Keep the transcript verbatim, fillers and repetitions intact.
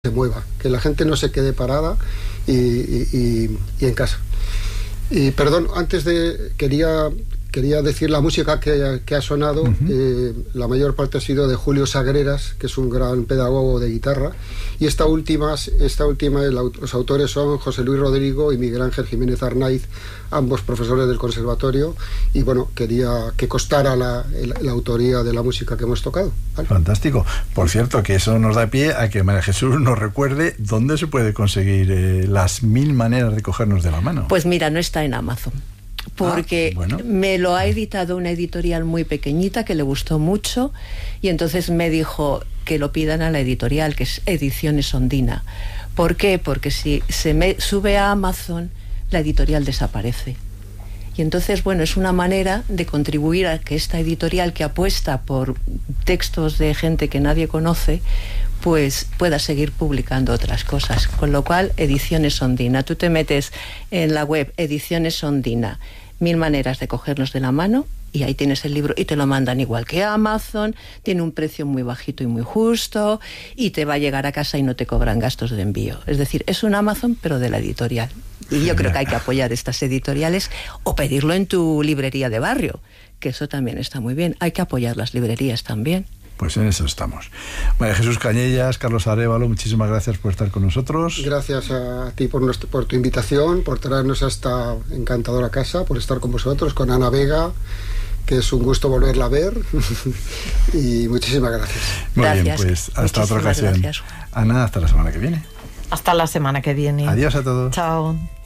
se mueva, que la gente no se quede parada y, y, y, y en casa. Y perdón, antes de quería quería decir la música que, que ha sonado. Uh-huh. eh, la mayor parte ha sido de Julio Sagreras, que es un gran pedagogo de guitarra, y esta última, esta última el, los autores son José Luis Rodrigo y Miguel Ángel Jiménez Arnaiz, ambos profesores del conservatorio, y bueno, quería que constara la, la, la autoría de la música que hemos tocado. ¿Vale? Fantástico. Por cierto, que eso nos da pie a que María Jesús nos recuerde dónde se puede conseguir eh, las mil maneras de cogernos de la mano. Pues mira, no está en Amazon, porque ah, bueno. me lo ha editado una editorial muy pequeñita que le gustó mucho, y entonces me dijo que lo pidan a la editorial, que es Ediciones Ondina. ¿Por qué? Porque si se me sube a Amazon, la editorial desaparece. Y entonces, bueno, es una manera de contribuir a que esta editorial, que apuesta por textos de gente que nadie conoce, pues pueda seguir publicando otras cosas. Con lo cual, Ediciones Ondina. Tú te metes en la web Ediciones Ondina, mil maneras de cogernos de la mano, y ahí tienes el libro, y te lo mandan igual que Amazon, tiene un precio muy bajito y muy justo, y te va a llegar a casa y no te cobran gastos de envío. Es decir, es un Amazon, pero de la editorial. Y yo creo que hay que apoyar estas editoriales, o pedirlo en tu librería de barrio, que eso también está muy bien. Hay que apoyar las librerías también. Pues en eso estamos. María Jesús Cañellas, Carlos Arévalo, muchísimas gracias por estar con nosotros. Gracias a ti por, nuestro, por tu invitación, por traernos a esta encantadora casa, por estar con vosotros, con Ana Vega, que es un gusto volverla a ver. Y muchísimas gracias. Muy gracias. bien, pues hasta muchísimas otra ocasión. Gracias. Ana, hasta la semana que viene. Hasta la semana que viene. Adiós a todos. Chao.